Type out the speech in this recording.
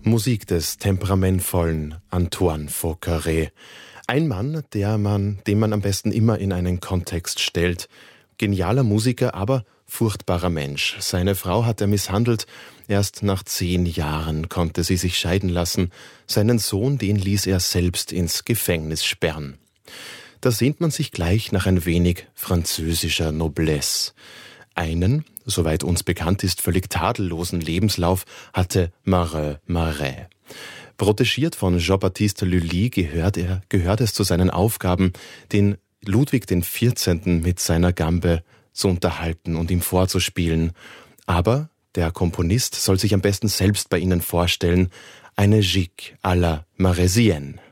Musik des temperamentvollen Antoine Fauqueret. Ein Mann, den man am besten immer in einen Kontext stellt. Genialer Musiker, aber furchtbarer Mensch. Seine Frau hat er misshandelt. Erst nach 10 Jahren konnte sie sich scheiden lassen. Seinen Sohn, den ließ er selbst ins Gefängnis sperren. Da sehnt man sich gleich nach ein wenig französischer Noblesse. Einen, soweit uns bekannt ist, völlig tadellosen Lebenslauf hatte Marais. Protegiert von Jean-Baptiste Lully gehört es zu seinen Aufgaben, den Ludwig XIV. Mit seiner Gambe zu unterhalten und ihm vorzuspielen. Aber der Komponist soll sich am besten selbst bei Ihnen vorstellen, eine Gigue à la Maraisienne.